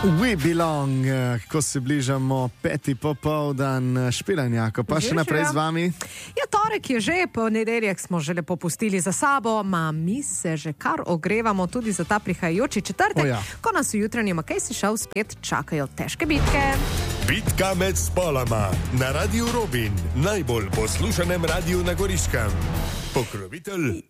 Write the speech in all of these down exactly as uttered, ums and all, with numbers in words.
We belong, ko se bližamo peti popoldan, Špilanjako, pa še naprej z vami. Ja, torek je že, ponedeljek smo že lepo pustili za sabo, ma mi se že kar ogrevamo tudi za ta prihajajoči četrtek, ja. Ko nas v jutranjem Makejsi šel spet čakajo težke bitke. Bitka med spoloma na Radiu Robin, najbolj poslušanem radiju na Goriškem. Pokrovitelj.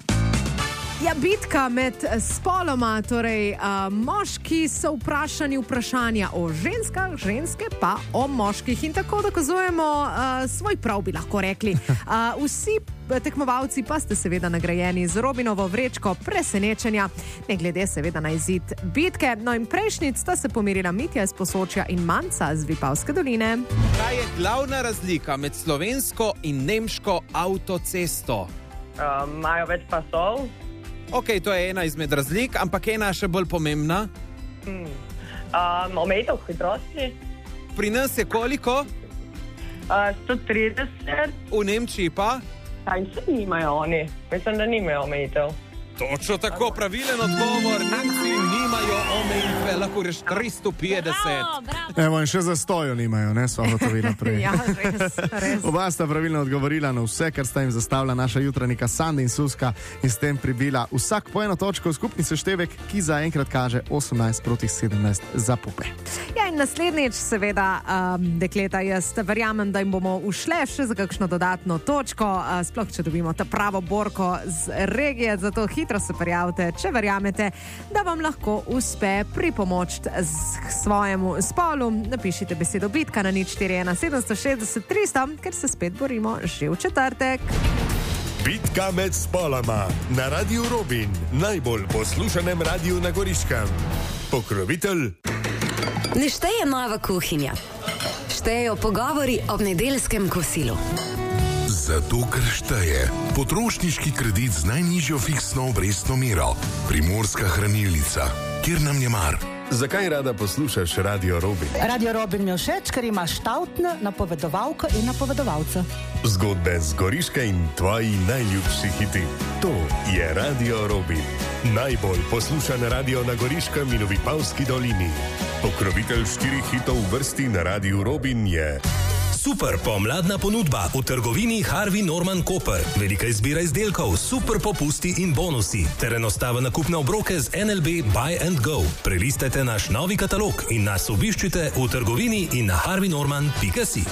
Ja, bitka med spoloma, torej uh, moški so vprašani vprašanja o ženskah, ženske pa o moških in tako dokazujemo uh, svoj prav, bi lahko rekli. Uh, vsi tekmovalci pa ste seveda nagrajeni z Robinovo vrečko presenečenja, ne glede seveda na izid bitke. No in prejšnjič sta se pomirila Mitja iz Posočja in Manca z Vipavske doline. Kaj je glavna razlika med slovensko in nemško avtocesto? Imajo uh, več pasov. Ok, to je ena izmed razlik, ampak ena še bolj pomembna. Hmm. Um, omejitev hitrosti. Pri nas je koliko? Uh, sto trideset. V Nemčiji pa? Kaj se nimajo oni? Mislim, da nimajo omejitev. Točno tako, pravilen odgovor. Nemci nimajo omejitve, lahko reš tristo petdeset. Evo, in še za stojo nimajo, ne, smo gotovili naprej. Ja, res, res. Oba sta pravilno odgovorila na vse, kar sta jim zastavila naša jutranjika Sandi in Suska in s tem pribila vsak po eno točko v skupni seštevek, ki zaenkrat kaže osemnajst proti sedemnajst za Pupe. Ja, in naslednjič seveda, um, dekleta, jaz verjamem, da jim bomo ušle še za kakšno dodatno točko, uh, sploh če dobimo ta pravo borko z regije, zato hitro se prijavite, če verjamete, da vam lahko uspe pripomočiti svojemu spolu. Napišite besedo bitka na nič štiri ena sedem šest šest tri sto, ker se spet borimo že v četrtek. Bitka med spoloma na Radiu Robin, najbolj poslušanem radiju na Goriškem. Pokrovitelj. Ne šteje nova kuhinja, štejejo pogovori ob nedeljskem kosilu. Zato, ker šteje potrošniški kredit z najnižjo fiksno obrestno mero, Primorska hranilnica, kjer nam je mar. Zakaj rada poslušaš Radio Robin? Radio Robin mi je všeč, ker ima štautne napovedovalke in napovedovalce. Zgodbe z Goriške in tvoji najljubši hiti. To je Radio Robin. Najbolj poslušan radio na Goriškem in v Vipavski dolini. Pokrovitelj štirih hitov v vrsti na Radiu Robin je... Super pomladna ponudba v trgovini Harvey Norman Koper. Velika izbira izdelkov, super popusti in bonusi ter enostaven nakup na obroke z N L B Buy and Go. Prelistajte naš novi katalog in nas obiščite v trgovini in na harvey norman pika si.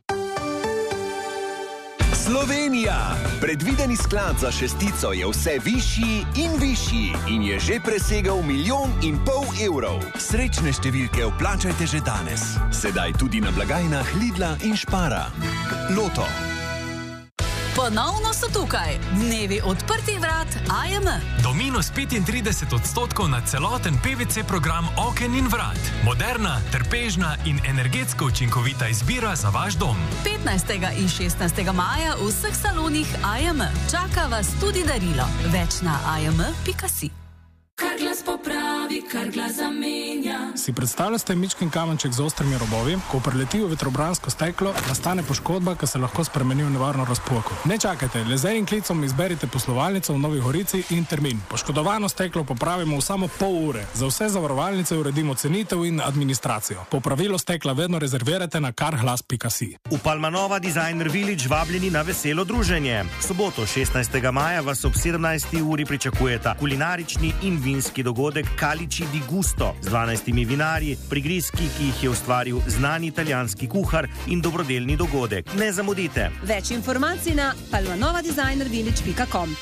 Slovenija! Predvideni sklad za šestico je vse višji in višji in je že presegal milijon in pol evrov. Srečne številke vplačajte že danes. Sedaj tudi na blagajnah Lidla in Špara. Loto. Ponovno so tukaj dnevi odprtih vrat A J M. Do minus petintrideset odstotkov na celoten P V C program oken in vrat. Moderna, trpežna in energetsko učinkovita izbira za vaš dom. petnajstega in šestnajstega maja v vseh salonih A J M. Čaka vas tudi darilo. Več na a j m pika si. Kar glas popravi, kar glas zamenja. Si predstavljate mičken kamenček z ostrimi robovi, ko preleti v vetrobransko steklo, nastane poškodba, ki se lahko spremeni v nevarno razpoko. Ne čakajte, le z enim klicom izberite poslovalnico v Novi Gorici in termin. Poškodovano steklo popravimo v samo pol ure. Za vse zavarovalnice uredimo cenitev in administracijo. Popravilo stekla vedno rezervirajte na karglas pika si. V Palmanova Designer Village vabljeni na veselo druženje. V soboto šestnajstega maja vas ob sedemnajsti uri pričakujeta kulinarični in vinski dogodek Calici di Gusto z dvanajstimi vinarji, prigrizki, ki jih je ustvaril znani italijanski kuhar in dobrodelni dogodek. Ne zamudite. Več informacij na palmanova designer village pika com.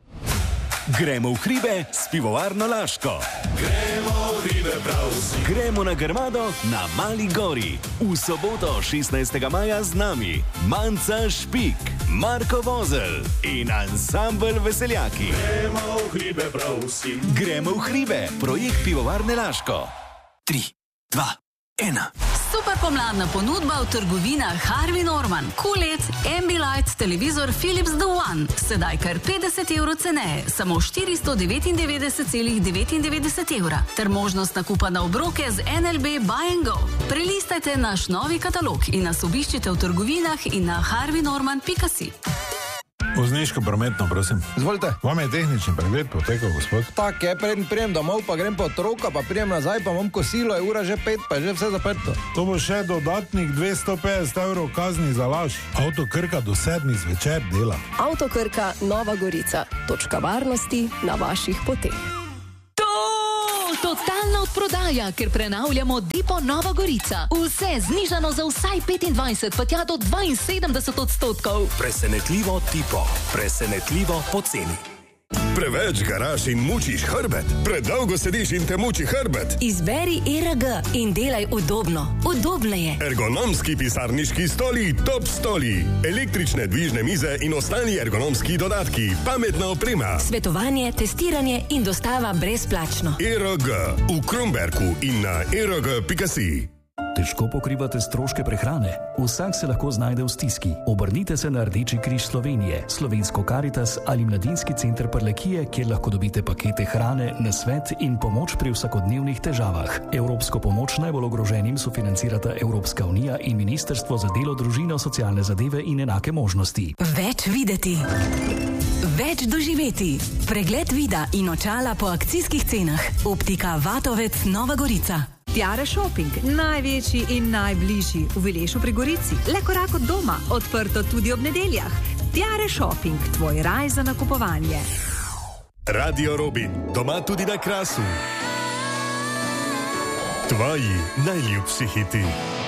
Gremo v hribe s pivovarno Laško. Gremo v hribe prav vsi. Gremo na Grmado na Mali gori. V soboto šestnajstega maja z nami Manca Špik, Marko Vozelj in ansambel Veseljaki. Gremo v hribe prav vsi. Gremo v hribe, projekt pivovarne Laško. Tri, dva, ena. Super pomladna ponudba v trgovinah Harvey Norman, Cooled, Ambilight, televizor Philips The One. Sedaj kar petdeset evrov ceneje, samo štiristo devetindevetdeset celih devetindevetdeset evra. Ter možnost nakupa na obroke z N L B Buy and Go. Prelistajte naš novi katalog in nas obiščite v trgovinah in na harvey norman pika si. Vozniško prometno, prosim. Izvolite. Vam je tehnični pregled potekal, gospod? Tak je, preden prijem domov, pa grem po otroka, pa prijem nazaj, pa imam kosilo, je ura že pet, pa je že vse zaprto. To bo še dodatnih dvesto petdeset evrov kazni za laž. Avto Krka do sedmih zvečer dela. Avto Krka Nova Gorica. Točka varnosti na vaših poteh. Totalna odprodaja, ker prenavljamo Depo Nova Gorica. Vse znižano za vsaj petindvajset, pa tja do dvainsedemdeset odstotkov. Presenetljivo Depo. Presenetljivo poceni. Preveč garaš in mučiš hrbet? Predolgo sediš in te muči hrbet? Izberi E R G in delaj udobno. Udobneje. Ergonomski pisarniški stoli, top stoli. Električne dvižne mize in ostali ergonomski dodatki. Pametna oprema. Svetovanje, testiranje in dostava brezplačno. E R G v Kromberku in na e r g pika si. Težko pokrivate stroške prehrane? Vsak se lahko znajde v stiski. Obrnite se na Rdeči križ Slovenije, Slovensko Karitas ali Mladinski center Prlekije, kjer lahko dobite pakete hrane, nasvet in pomoč pri vsakodnevnih težavah. Evropsko pomoč najbolj ogroženim sofinancirata Evropska unija in Ministrstvo za delo, družino, socialne zadeve in enake možnosti. Več videti. Več doživeti. Pregled vida in očala po akcijskih cenah. Optika Vatovec Nova Gorica. Tiare Shopping, največji in najbližji v Vilešu pri Gorici. Le korak od doma, odprto tudi ob nedeljah. Tiare Shopping, tvoj raj za nakupovanje. Radio Robin, doma tudi na Krasu. Tvoji najljubši hiti.